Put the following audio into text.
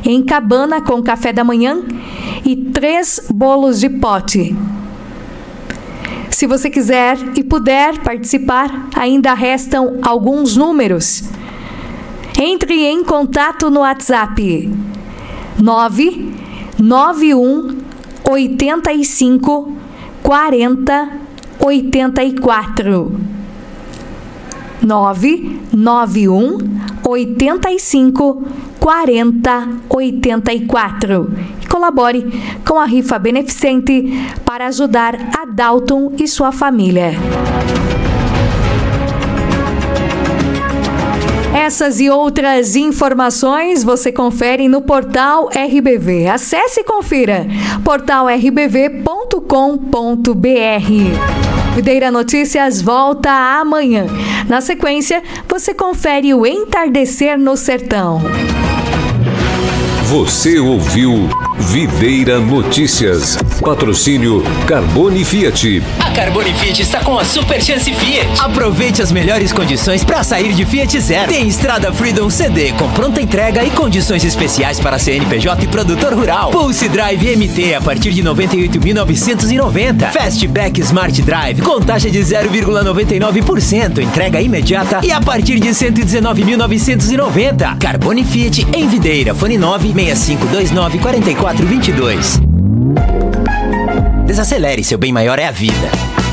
em cabana com café da manhã e 3 bolos de pote. Se você quiser e puder participar, ainda restam alguns números. Entre em contato no WhatsApp 991 85 40 84. 991 85 40 84. E colabore com a rifa beneficente para ajudar a Dalton e sua família. Essas e outras informações você confere no portal RBV. Acesse e confira portalrbv.com.br. Videira Notícias volta amanhã. Na sequência, você confere o entardecer no sertão. Você ouviu Videira Notícias. Patrocínio Carbone Fiat. A Carbone Fiat está com a Super Chance Fiat. Aproveite as melhores condições para sair de Fiat Zero. Tem Estrada Freedom CD com pronta entrega e condições especiais para CNPJ e produtor rural. Pulse Drive MT a partir de 98.990. Fastback Smart Drive com taxa de 0,99%. Entrega imediata e a partir de 119.990. Carbone Fiat em Videira. Fone 965294422. Desacelere, seu bem maior é a vida.